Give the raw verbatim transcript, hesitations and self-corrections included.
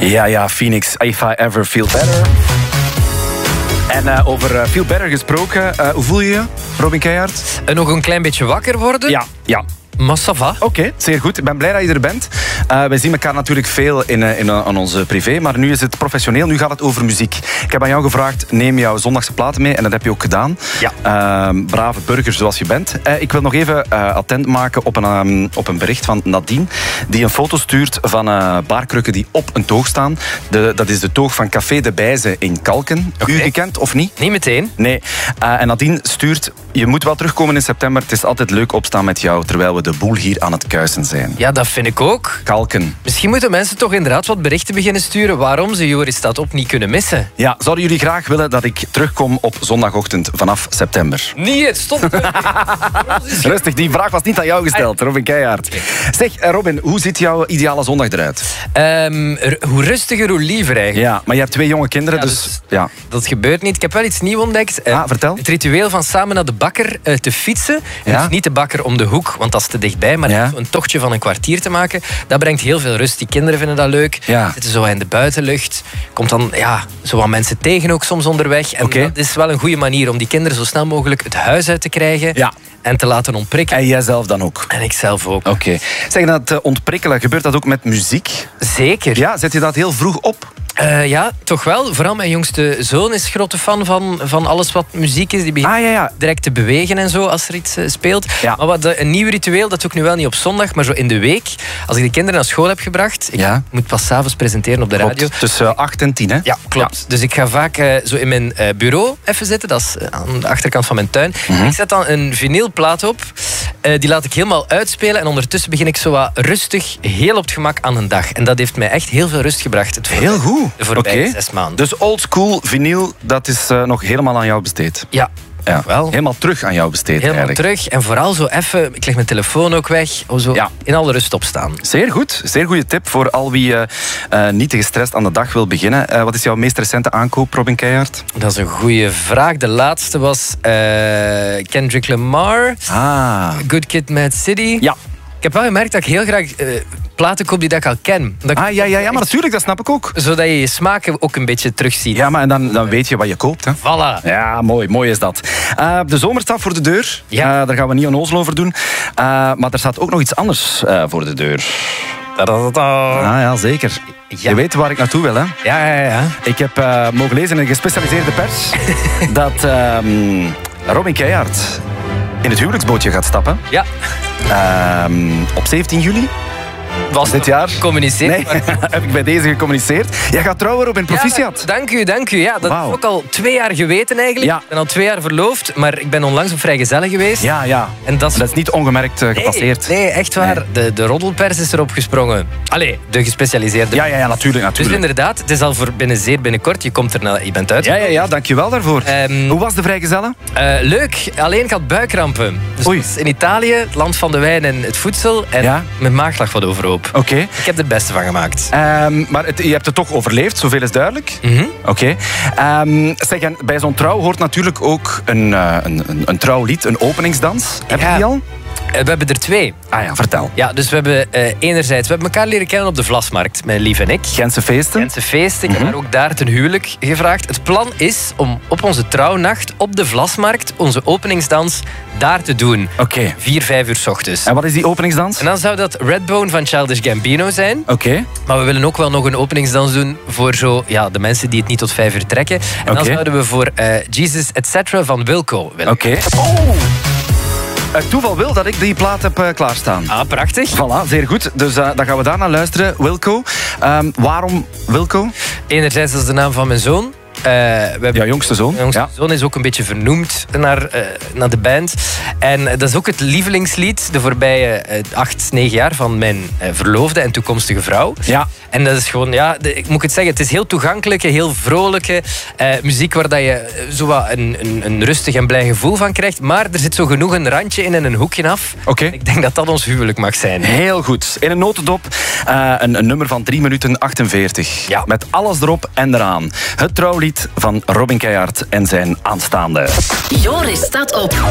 Ja, ja, Phoenix, If I Ever Feel Better. En uh, over uh, Feel Better gesproken, uh, hoe voel je je, Robin Keijaard? En nog een klein beetje wakker worden? Ja, ja. Maar ça va. Oké, okay, zeer goed. Ik ben blij dat je er bent. Uh, wij zien elkaar natuurlijk veel in, uh, in uh, aan onze privé, maar nu is het professioneel. Nu gaat het over muziek. Ik heb aan jou gevraagd, neem jouw zondagse platen mee en dat heb je ook gedaan. Ja. Uh, brave burger zoals je bent. Uh, ik wil nog even uh, attent maken op een, um, op een bericht van Nadine, die een foto stuurt van uh, baarkrukken die op een toog staan. De, dat is de toog van Café de Bijze in Kalken. Okay. U gekend of niet? Niet meteen. Nee. Uh, en Nadine stuurt, je moet wel terugkomen in september. Het is altijd leuk opstaan met jou, terwijl we de boel hier aan het kuisen zijn. Ja, dat vind ik ook. Kalken. Misschien moeten mensen toch inderdaad wat berichten beginnen sturen waarom ze Joris Staat Op niet kunnen missen. Ja, zouden jullie graag willen dat ik terugkom op zondagochtend vanaf september? Niet, het stop. Rustig, die vraag was niet aan jou gesteld, Robin Keijaard. Zeg, Robin, hoe ziet jouw ideale zondag eruit? Um, hoe rustiger, hoe liever eigenlijk. Ja, maar je hebt twee jonge kinderen, ja, dus... dus ja. Dat gebeurt niet. Ik heb wel iets nieuws ontdekt. Ah, vertel. Het ritueel van samen naar de bakker uh, te fietsen. Ja? Dus niet de bakker om de hoek, want dat is te dichtbij, maar ja? een tochtje van een kwartier te maken. Dat brengt heel veel rust. Die kinderen vinden dat leuk. Ja. Zitten zo in de buitenlucht. Komt dan ja, zo wat mensen tegen ook soms onderweg. En okay. dat is wel een goede manier om die kinderen zo snel mogelijk het huis uit te krijgen. Ja. En te laten ontprikken. En jijzelf dan ook? En ik zelf ook. Oké. Okay. Zeg, dat uh, ontprikkelen, gebeurt dat ook met muziek? Zeker. Ja, zet je dat heel vroeg op? Uh, ja, toch wel. Vooral mijn jongste zoon is grote fan van, van alles wat muziek is. Die begint ah, ja, ja. direct te bewegen en zo als er iets uh, speelt. Ja. Maar wat, een nieuw ritueel, dat doe ik nu wel niet op zondag, maar zo in de week. Als ik de kinderen naar school heb gebracht, ik ja. moet pas 's avonds presenteren op de radio. Klopt. Tussen acht en tien, hè? Ja, klopt. Ja. Dus ik ga vaak uh, zo in mijn uh, bureau even zitten. Dat is uh, aan de achterkant van mijn tuin. Mm-hmm. Ik zet dan een vinylplaat op. Uh, die laat ik helemaal uitspelen. En ondertussen begin ik zo wat rustig, heel op het gemak aan een dag. En dat heeft mij echt heel veel rust gebracht. Het heel goed. De voorbije okay. zes maanden. Dus oldschool vinyl, dat is uh, nog helemaal aan jou besteed? Ja. Ja, wel. Helemaal terug aan jou besteed. Helemaal eigenlijk. terug. En vooral zo even, ik leg mijn telefoon ook weg. Of zo ja. In alle rust opstaan. Zeer goed. Zeer goede tip voor al wie uh, uh, niet te gestrest aan de dag wil beginnen. Uh, wat is jouw meest recente aankoop, Robin Keijaard? Dat is een goede vraag. De laatste was uh, Kendrick Lamar. Ah. Good Kid, Mad City. Ja. Ik heb wel gemerkt dat ik heel graag uh, platen koop die dat ik al ken. Dat ah, ja, ja, ja, maar natuurlijk, dat snap ik ook. Zodat je je smaken ook een beetje terugziet. Ja, maar en dan, dan weet je wat je koopt. Hè? Voilà. Ja, mooi, mooi is dat. Uh, de zomer staat voor de deur. Ja. Uh, daar gaan we niet onnozel over doen. Uh, maar er staat ook nog iets anders uh, voor de deur. Ta-da-da-da. Ah ja, zeker. Ja. Je weet waar ik naartoe wil, hè? Ja, ja, ja. Ik heb uh, mogen lezen in een gespecialiseerde pers dat uh, Robin Keijaard in het huwelijksbootje gaat stappen. Ja. Uh, op zeventien juli. Was dit jaar? Gecommuniceerd. Nee, maar... heb ik bij deze gecommuniceerd. Jij gaat trouwen, Robin, proficiat. Ja, dank u, dank u. Ja, dat wow. is ook al twee jaar geweten eigenlijk. Ja. Ik ben al twee jaar verloofd, maar ik ben onlangs op vrijgezellen geweest. Ja, ja. En dat is, dat is niet ongemerkt uh, gepasseerd. Nee, nee echt waar. Nee. De, de roddelpers is erop gesprongen. Allee, de gespecialiseerde. Ja, ja, ja, natuurlijk, natuurlijk. Dus inderdaad, het is al voor binnen zeer binnenkort. Je komt er naar, je bent uit. Ja, ja, ja, dankjewel daarvoor. Um, Hoe was de vrijgezellen? Uh, leuk, alleen ik had buikkrampen. Dus Oei. in Italië, het land van de wijn en het voedsel. En ja? mijn maag lag wat overhoop. Oké. Okay. Ik heb er het beste van gemaakt. Um, maar het, je hebt het toch overleefd, zoveel is duidelijk. Mm-hmm. Oké. Okay. Um, zeg, en bij zo'n trouw hoort natuurlijk ook een, uh, een, een, een trouwlied, een openingsdans. Heb je ja. die al? We hebben er twee. Ah ja, vertel. Ja, dus we hebben uh, enerzijds... We hebben elkaar leren kennen op de Vlasmarkt, mijn lief en ik. Gentse feesten. Gentse feesten. Ik mm-hmm. heb haar ook daar ten huwelijk gevraagd. Het plan is om op onze trouwnacht op de Vlasmarkt onze openingsdans daar te doen. Oké. Okay. Vier, vijf uur 's ochtends. En wat is die openingsdans? En dan zou dat Redbone van Childish Gambino zijn. Oké. Okay. Maar we willen ook wel nog een openingsdans doen voor zo, ja, de mensen die het niet tot vijf uur trekken. En okay. dan zouden we voor uh, Jesus et cetera van Wilco willen. Oké. Okay. Oh! Het toeval wil dat ik die plaat heb uh, klaarstaan. Ah, prachtig. Voilà, zeer goed. Dus uh, dan gaan we daar naar luisteren. Wilco. Um, waarom Wilco? Enerzijds, dat is de naam van mijn zoon. Uh, we hebben, ja, jongste zoon. Mijn jongste ja. zoon is ook een beetje vernoemd naar, uh, naar de band. En dat is ook het lievelingslied de voorbije uh, acht, negen jaar van mijn uh, verloofde en toekomstige vrouw. Ja. En dat is gewoon, ja, de, ik moet het zeggen, het is heel toegankelijke, heel vrolijke uh, muziek waar dat je zo wat een, een, een rustig en blij gevoel van krijgt. Maar er zit zo genoeg een randje in en een hoekje af. Oké. Okay. Ik denk dat dat ons huwelijk mag zijn. Heel goed. In een notendop uh, een, een nummer van drie minuten achtenveertig. Ja. Met alles erop en eraan. Het trouwlied van Robin Keijaard en zijn aanstaande. Joris staat op.